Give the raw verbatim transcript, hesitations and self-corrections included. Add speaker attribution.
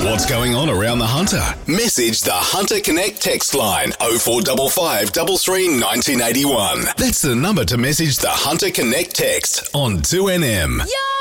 Speaker 1: What's going on around the Hunter? Message the Hunter Connect text line oh four five five, three three, one nine eight one. That's the number to message the Hunter Connect text on two N M.
Speaker 2: Yo!